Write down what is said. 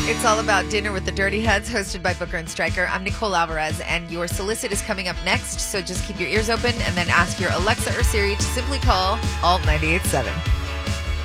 It's all about Dinner with the Dirty Heads, hosted by Booker and Stryker. I'm Nicole Alvarez, and your solicit is coming up next, so just keep your ears open and then ask your Alexa or Siri to simply call Alt 98.7.